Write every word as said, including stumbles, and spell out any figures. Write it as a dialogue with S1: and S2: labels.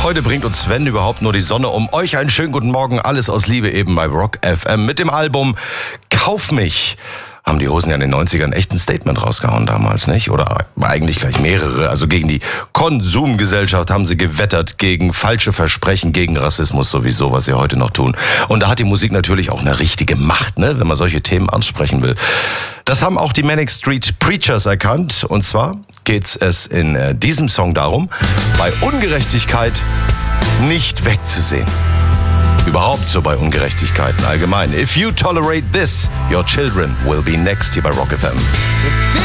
S1: Heute bringt uns, wenn überhaupt, nur die Sonne. Um euch einen schönen guten Morgen. Alles aus Liebe eben bei Rock F M. Mit dem Album Kauf mich haben die Hosen ja in den neunzigern echt ein Statement rausgehauen damals, nicht? Oder eigentlich gleich mehrere. Also gegen die Konsumgesellschaft haben sie gewettert, gegen falsche Versprechen, gegen Rassismus sowieso, was sie heute noch tun. Und da hat die Musik natürlich auch eine richtige Macht, ne? Wenn man solche Themen ansprechen will. Das haben auch die Manic Street Preachers erkannt. Und zwar geht es in äh, diesem Song darum, bei Ungerechtigkeit nicht wegzusehen. Überhaupt so bei Ungerechtigkeiten allgemein. If you tolerate this, your children will be next hier bei Rock F M.